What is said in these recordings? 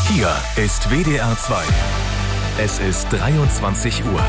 Hier ist WDR 2. Es ist 23 Uhr.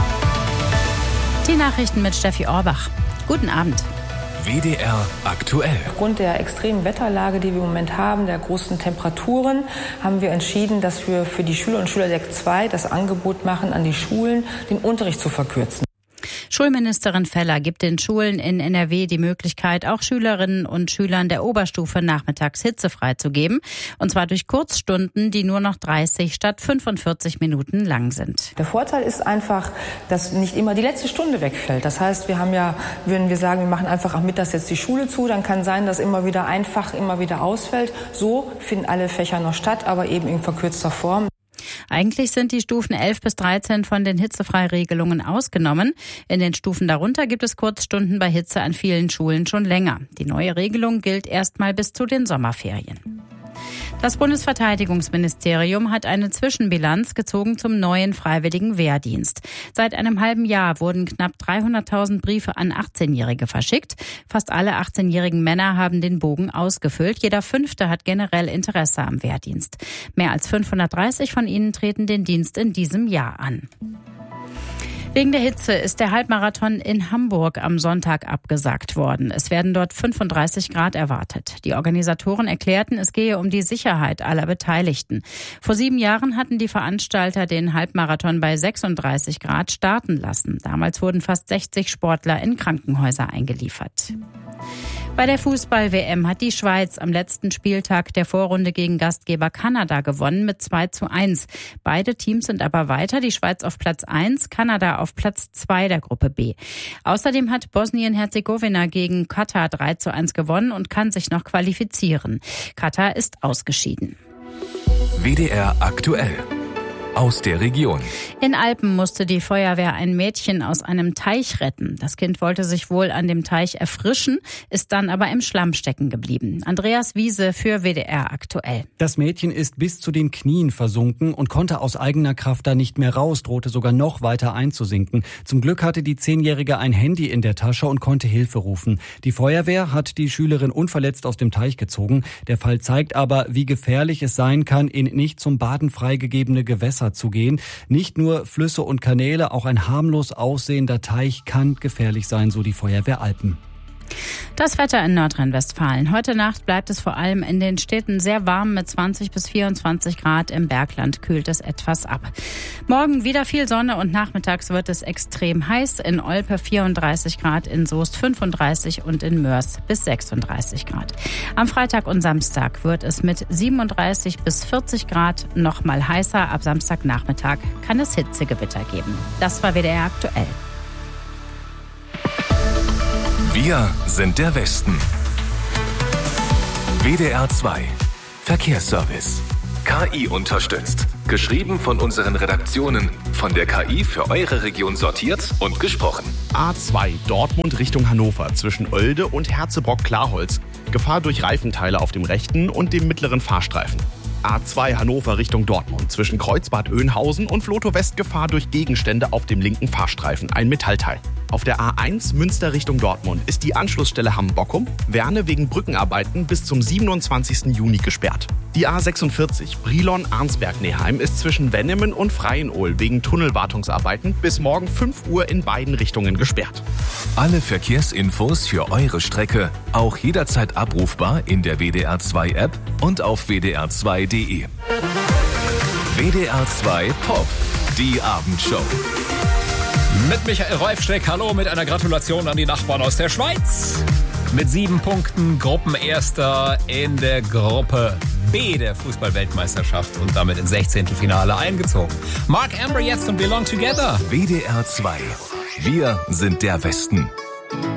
Die Nachrichten mit Steffi Orbach. Guten Abend. WDR aktuell. Aufgrund der extremen Wetterlage, die wir im Moment haben, der großen Temperaturen, haben wir entschieden, dass wir für die Schüler und Schüler der 2 das Angebot machen, an die Schulen den Unterricht zu verkürzen. Schulministerin Feller gibt den Schulen in NRW die Möglichkeit, auch Schülerinnen und Schülern der Oberstufe nachmittags hitzefrei zu geben. Und zwar durch Kurzstunden, die nur noch 30 statt 45 Minuten lang sind. Der Vorteil ist einfach, dass nicht immer die letzte Stunde wegfällt. Das heißt, wenn wir sagen, wir machen einfach am Mittags jetzt die Schule zu, dann kann sein, dass immer wieder ein Fach immer wieder ausfällt. So finden alle Fächer noch statt, aber eben in verkürzter Form. Eigentlich sind die Stufen 11 bis 13 von den Hitzefreiregelungen ausgenommen. In den Stufen darunter gibt es Kurzstunden bei Hitze an vielen Schulen schon länger. Die neue Regelung gilt erstmal bis zu den Sommerferien. Das Bundesverteidigungsministerium hat eine Zwischenbilanz gezogen zum neuen freiwilligen Wehrdienst. Seit einem halben Jahr wurden knapp 300.000 Briefe an 18-Jährige verschickt. Fast alle 18-jährigen Männer haben den Bogen ausgefüllt. Jeder 5. hat generell Interesse am Wehrdienst. Mehr als 530 von ihnen treten den Dienst in diesem Jahr an. Wegen der Hitze ist der Halbmarathon in Hamburg am Sonntag abgesagt worden. Es werden dort 35 Grad erwartet. Die Organisatoren erklärten, es gehe um die Sicherheit aller Beteiligten. Vor 7 Jahren hatten die Veranstalter den Halbmarathon bei 36 Grad starten lassen. Damals wurden fast 60 Sportler in Krankenhäuser eingeliefert. Bei der Fußball-WM hat die Schweiz am letzten Spieltag der Vorrunde gegen Gastgeber Kanada gewonnen mit 2:1. Beide Teams sind aber weiter, die Schweiz auf Platz 1, Kanada auf Platz 2 der Gruppe B. Außerdem hat Bosnien-Herzegowina gegen Katar 3:1 gewonnen und kann sich noch qualifizieren. Katar ist ausgeschieden. WDR aktuell. Aus der Region. In Alpen musste die Feuerwehr ein Mädchen aus einem Teich retten. Das Kind wollte sich wohl an dem Teich erfrischen, ist dann aber im Schlamm stecken geblieben. Andreas Wiese für WDR aktuell. Das Mädchen ist bis zu den Knien versunken und konnte aus eigener Kraft da nicht mehr raus, drohte sogar noch weiter einzusinken. Zum Glück hatte die 10-Jährige ein Handy in der Tasche und konnte Hilfe rufen. Die Feuerwehr hat die Schülerin unverletzt aus dem Teich gezogen. Der Fall zeigt aber, wie gefährlich es sein kann, in nicht zum Baden freigegebene Gewässer zu gehen. Nicht nur Flüsse und Kanäle, auch ein harmlos aussehender Teich kann gefährlich sein, so die Feuerwehr Alpen. Das Wetter in Nordrhein-Westfalen. Heute Nacht bleibt es vor allem in den Städten sehr warm mit 20 bis 24 Grad. Im Bergland kühlt es etwas ab. Morgen wieder viel Sonne und nachmittags wird es extrem heiß. In Olpe 34 Grad, in Soest 35 und in Mörs bis 36 Grad. Am Freitag und Samstag wird es mit 37 bis 40 Grad noch mal heißer. Ab Samstagnachmittag kann es Hitzegewitter geben. Das war WDR aktuell. Wir sind der Westen. WDR 2. Verkehrsservice. KI unterstützt. Geschrieben von unseren Redaktionen. Von der KI für eure Region sortiert und gesprochen. A2 Dortmund Richtung Hannover zwischen Oelde und Herzebrock-Klarholz. Gefahr durch Reifenteile auf dem rechten und dem mittleren Fahrstreifen. A2 Hannover Richtung Dortmund zwischen Kreuzbad Oeynhausen und Floto West Gefahr durch Gegenstände auf dem linken Fahrstreifen, ein Metallteil. Auf der A1 Münster Richtung Dortmund ist die Anschlussstelle Hamm-Bockum, Werne wegen Brückenarbeiten bis zum 27. Juni gesperrt. Die A46 Brilon-Arnsberg-Neheim ist zwischen Wennemen und Freienohl wegen Tunnelwartungsarbeiten bis morgen 5 Uhr in beiden Richtungen gesperrt. Alle Verkehrsinfos für eure Strecke auch jederzeit abrufbar in der WDR 2 App und auf wdr2.de. WDR 2 Pop, die Abendshow. Mit Michael Reufsteck, hallo, mit einer Gratulation an die Nachbarn aus der Schweiz. Mit 7 Punkten Gruppenerster in der Gruppe B der Fußball-Weltmeisterschaft und damit ins 16. Finale eingezogen. Mark Amber jetzt und Belong Together. WDR 2. Wir sind der Westen.